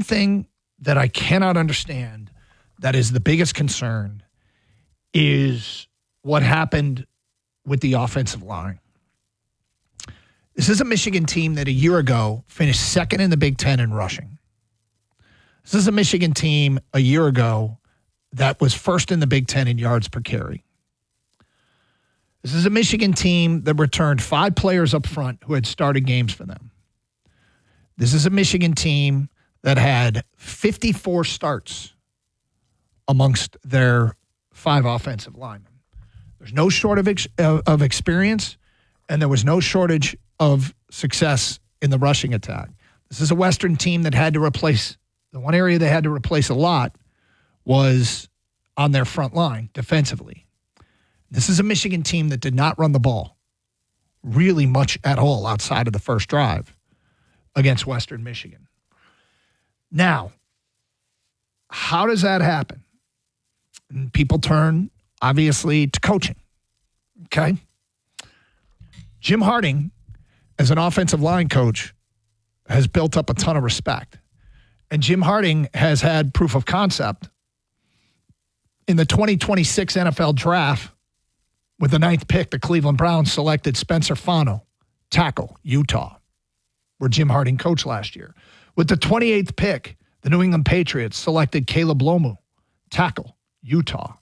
thing that I cannot understand that is the biggest concern is what happened with the offensive line. This is a Michigan team that a year ago finished second in the Big Ten in rushing. This is a Michigan team a year ago that was first in the Big Ten in yards per carry. This is a Michigan team that returned 5 players up front who had started games for them. This is a Michigan team that had 54 starts amongst their 5 offensive linemen. There's no shortage of experience, and there was no shortage of success in the rushing attack. This is a Western team that had to replace, the one area they had to replace a lot was on their front line defensively. This is a Michigan team that did not run the ball really much at all outside of the first drive against Western Michigan. Now, how does that happen? And people turn, obviously, to coaching. Okay? Jim Harding, as an offensive line coach, has built up a ton of respect. And Jim Harding has had proof of concept in the 2026 NFL Draft. With the 9th pick, the Cleveland Browns selected Spencer Fano, tackle, Utah, where Jim Harding coached last year. With the 28th pick, the New England Patriots selected Caleb Lomu, tackle, Utah.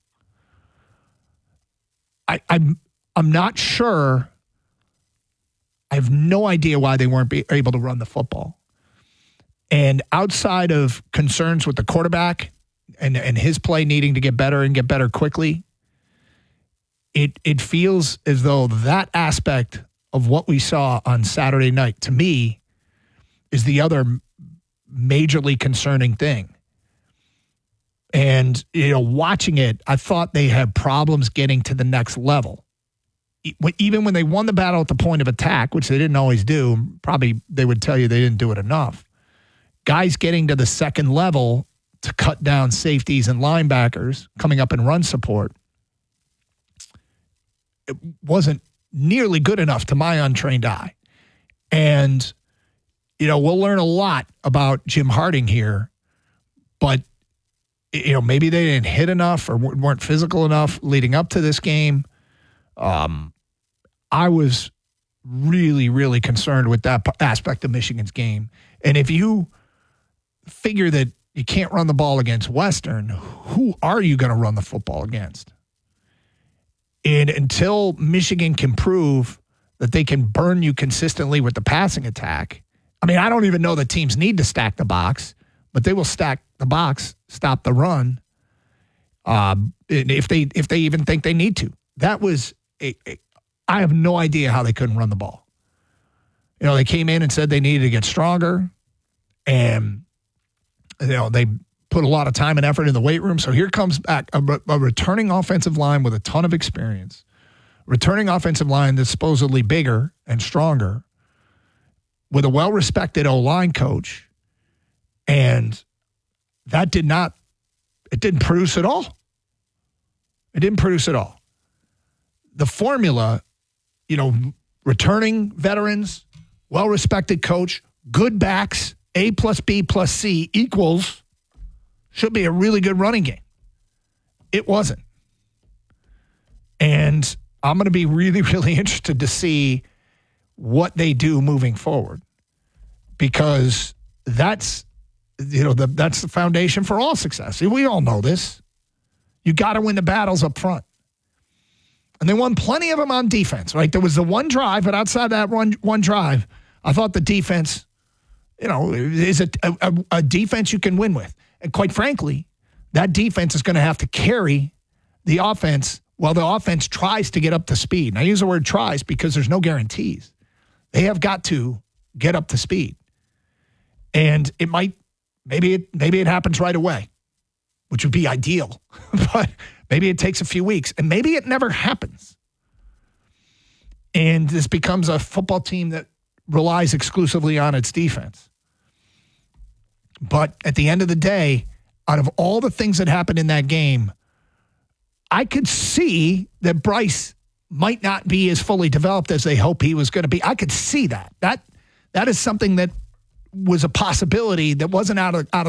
I'm not sure. I have no idea why they weren't able to run the football. And outside of concerns with the quarterback and his play needing to get better and get better quickly, it feels as though that aspect of what we saw on Saturday night, to me, is the other majorly concerning thing. And, watching it, I thought they had problems getting to the next level. Even when they won the battle at the point of attack, which they didn't always do, probably they would tell you they didn't do it enough. Guys getting to the second level to cut down safeties and linebackers coming up in run support, it wasn't nearly good enough to my untrained eye. And, we'll learn a lot about Jim Harding here, but, maybe they didn't hit enough or weren't physical enough leading up to this game. I was really, really concerned with that aspect of Michigan's game. And if you figure that you can't run the ball against Western, who are you going to run the football against? And until Michigan can prove that they can burn you consistently with the passing attack, I mean, I don't even know that teams need to stack the box, but they will stack the box, stop the run, if they even think they need to. That was I have no idea how they couldn't run the ball. They came in and said they needed to get stronger, and they put a lot of time and effort in the weight room. So here comes back a returning offensive line with a ton of experience, returning offensive line that's supposedly bigger and stronger, with a well-respected O-line coach, and that didn't produce at all. It didn't produce at all. The formula, returning veterans, well-respected coach, good backs, A plus B plus C equals should be a really good running game. It wasn't. And I'm going to be really, really interested to see what they do moving forward, because that's the foundation for all success. We all know this. You got to win the battles up front. And they won plenty of them on defense, right? There was the one drive, but outside that one drive, I thought the defense, is a defense you can win with. And quite frankly, that defense is going to have to carry the offense while the offense tries to get up to speed. And I use the word tries because there's no guarantees. They have got to get up to speed. And maybe it happens right away, which would be ideal. But maybe it takes a few weeks, and maybe it never happens. And this becomes a football team that relies exclusively on its defense. But at the end of the day, out of all the things that happened in that game, I could see that Bryce might not be as fully developed as they hope he was going to be. I could see that. That is something that was a possibility that wasn't out of